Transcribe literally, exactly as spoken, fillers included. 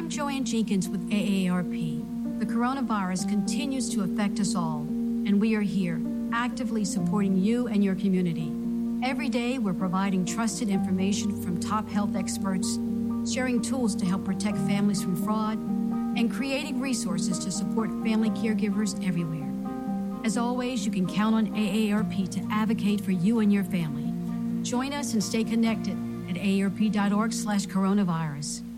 I'm Joanne Jenkins with A A R P. The coronavirus continues to affect us all, and we are here, actively supporting you and your community. Every day, we're providing trusted information from top health experts, sharing tools to help protect families from fraud, and creating resources to support family caregivers everywhere. As always, you can count on A A R P to advocate for you and your family. Join us and stay connected at A A R P dot org slash coronavirus.